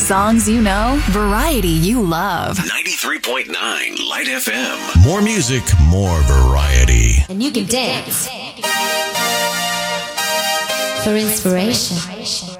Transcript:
songs you know, variety you love. 93.9 Light FM. More music, more variety. And you can dance for inspiration.